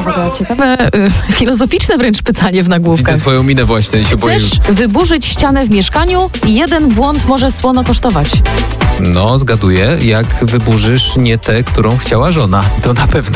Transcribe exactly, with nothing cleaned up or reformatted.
Uwaga, ciekawe, y, filozoficzne wręcz pytanie w nagłówkach. Widzę twoją minę właśnie, się boję. Chcesz wyburzyć ścianę w mieszkaniu? Jeden błąd może słono kosztować. No, zgaduję, jak wyburzysz nie tę, którą chciała żona. To na pewno.